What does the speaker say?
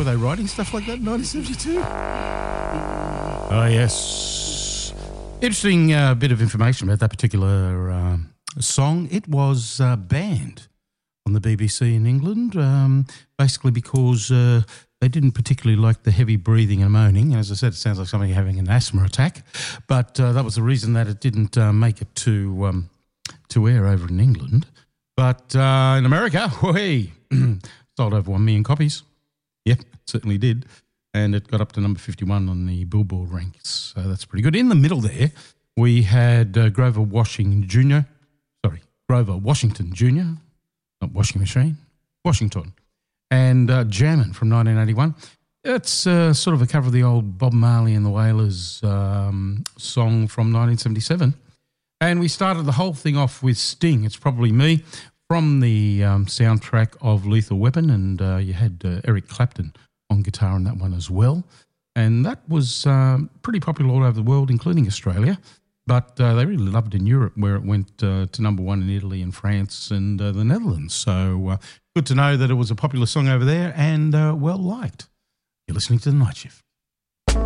Were they writing stuff like that in 1972? Oh, yes. Interesting bit of information about that particular song. It was banned on the BBC in England, basically because they didn't particularly like the heavy breathing and moaning. As I said, it sounds like somebody having an asthma attack, but that was the reason that it didn't make it to air over in England. But in America, sold over 1 million copies. Yep, it certainly did. And it got up to number 51 on the Billboard ranks. So that's pretty good. In the middle there, we had Grover Washington Jr., not washing machine, Washington, and Jammin' from 1981. It's sort of a cover of the old Bob Marley and the Wailers song from 1977. And we started the whole thing off with Sting, It's Probably Me, from the soundtrack of Lethal Weapon, and you had Eric Clapton on guitar on that one as well. And that was pretty popular all over the world, including Australia. But they really loved it in Europe, where it went to number one in Italy and France and the Netherlands. So good to know that it was a popular song over there and well liked. You're listening to The Night Shift.